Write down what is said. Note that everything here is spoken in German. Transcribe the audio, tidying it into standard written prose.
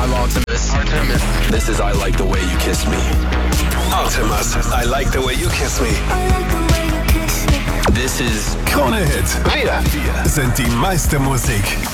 I'm Artemis. This is I Like the Way You Kiss Me. Artemis, I Like the Way You Kiss Me. This is Krone Hit. Wir sind die meiste Musik.